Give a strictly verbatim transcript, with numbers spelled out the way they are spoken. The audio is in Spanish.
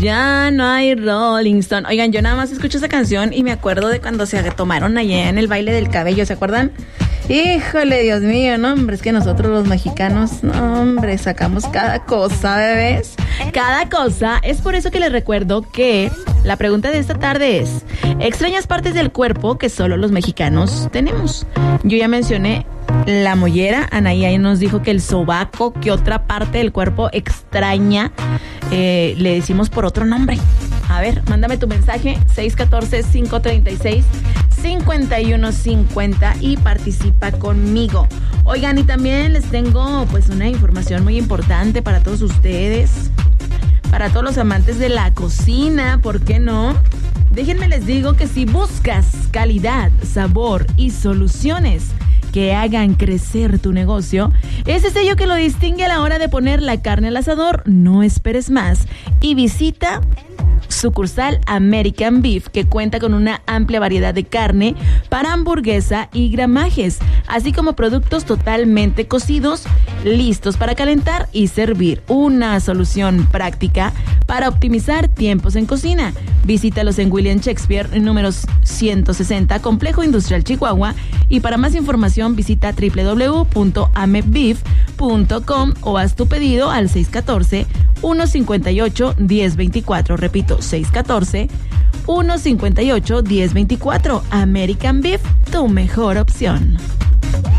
Ya no hay Rolling Stone. Oigan, yo nada más escucho esa canción y me acuerdo de cuando se tomaron allá en el baile del cabello, ¿se acuerdan? Híjole, Dios mío, no, hombre, es que nosotros los mexicanos, no, hombre, sacamos cada cosa, bebés. Cada cosa. Es por eso que les recuerdo que la pregunta de esta tarde es: ¿extrañas partes del cuerpo que solo los mexicanos tenemos? Yo ya mencioné la mollera. Anaí ahí nos dijo que el sobaco. ¿Qué otra parte del cuerpo extraña? Eh, le decimos por otro nombre. A ver, mándame tu mensaje seis uno cuatro, cinco tres seis, cinco uno cinco cero y participa conmigo. Oigan, y también les tengo pues una información muy importante para todos ustedes, para todos los amantes de la cocina, ¿por qué no? Déjenme les digo que si buscas calidad, sabor y soluciones que hagan crecer tu negocio, ese sello que lo distingue a la hora de poner la carne al asador, no esperes más y visita sucursal American Beef, que cuenta con una amplia variedad de carne para hamburguesa y gramajes, así como productos totalmente cocidos, listos para calentar y servir. Una solución práctica para optimizar tiempos en cocina. Visítalos en William Shakespeare, número ciento sesenta, Complejo Industrial Chihuahua, y para más información visita doble u doble u doble u punto amebeef punto com o haz tu pedido al seis uno cuatro, uno cinco ocho, uno cero dos cuatro. Repito, seis uno cuatro, uno cinco ocho, uno cero dos cuatro. American Beef, tu mejor opción.